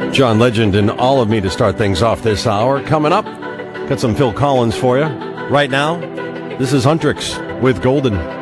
John Legend and All of Me to start things off this hour. Coming up, got some Phil Collins for you. Right now, this is Huntrix with Golden.